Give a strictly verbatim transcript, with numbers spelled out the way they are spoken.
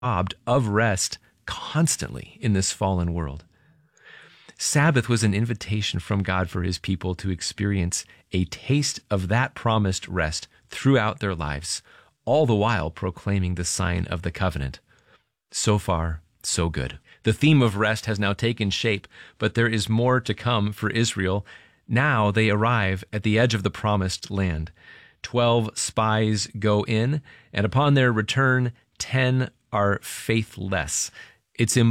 robbed of rest constantly in this fallen world. Sabbath was an invitation from God for his people to experience a taste of that promised rest throughout their lives, all the while proclaiming the sign of the covenant. So far, so good. The theme of rest has now taken shape, but there is more to come for Israel. Now they arrive at the edge of the promised land. Twelve spies go in, and upon their return, ten are faithless. It's